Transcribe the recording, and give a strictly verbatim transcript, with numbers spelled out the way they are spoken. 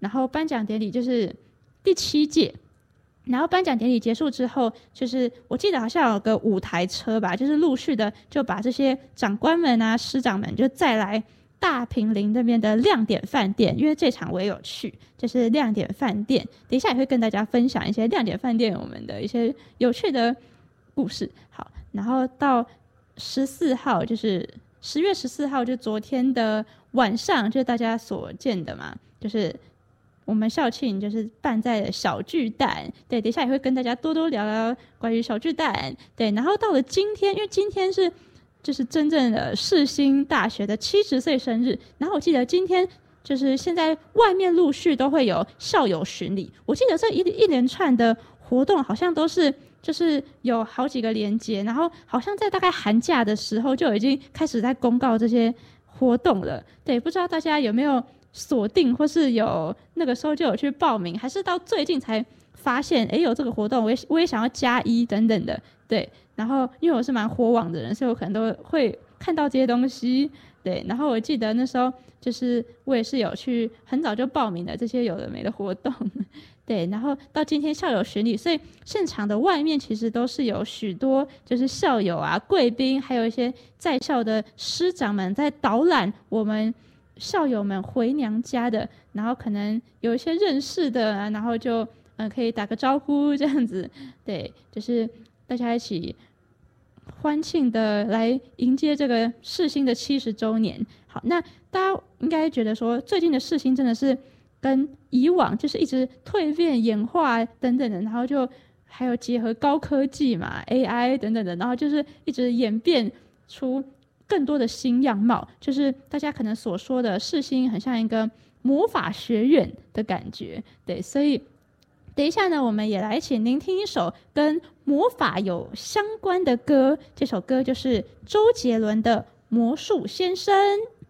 然后颁奖典礼就是第七届。然后颁奖典礼结束之后，就是我记得好像有个五台车吧，就是陆续的就把这些长官们啊、师长们就再来大坪林那边的亮点饭店，因为这场我也有去，就是亮点饭店。等一下也会跟大家分享一些亮点饭店我们的一些有趣的故事。好，然后到十四号，就是十月十四号，就昨天的晚上，就是大家所见的嘛，就是我们校庆就是办在了小巨蛋。对，等一下也会跟大家多多聊聊关于小巨蛋。对，然后到了今天，因为今天是就是真正的世新大学的七十岁生日，然后我记得今天就是现在外面陆续都会有校友巡礼，我记得这一一连串的活动好像都是就是有好几个连结，然后好像在大概寒假的时候就已经开始在公告这些活动了。对，不知道大家有没有锁定，或是有那个时候就有去报名，还是到最近才发现哎有这个活动，我也我也想要加一等等的。对，然后因为我是蛮火网的人，所以我可能都会看到这些东西。对，然后我记得那时候就是我也是有去很早就报名的这些有的没的活动。对，然后到今天校友巡礼，所以现场的外面其实都是有许多就是校友啊、贵宾，还有一些在校的师长们在导览我们校友们回娘家的，然后可能有一些认识的啊，然后就嗯可以打个招呼这样子。对，就是大家一起欢庆的来迎接这个世新的七十周年。好，那大家应该觉得说，最近的世新真的是跟以往就是一直蜕变、演化等等的，然后就还有结合高科技嘛、A I 等等的，然后就是一直演变出更多的新样貌，就是大家可能所说的世新很像一个魔法学院的感觉。对，所以等一下呢，我们也来一起聆听一首跟魔法有相关的歌，这首歌就是周杰伦的《魔术先生》。